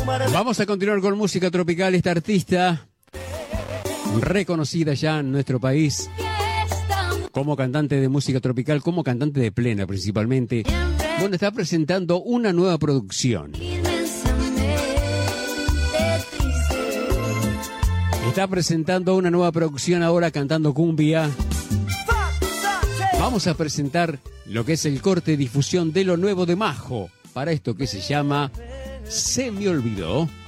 Vamos a continuar con música tropical. Esta artista, reconocida ya en nuestro país como cantante de música tropical, como cantante de plena principalmente, bueno, está presentando una nueva producción. Está presentando una nueva producción ahora cantando cumbia. Vamos a presentar lo que es el corte de difusión de lo nuevo de Majo, para esto que se llama Se me olvidó.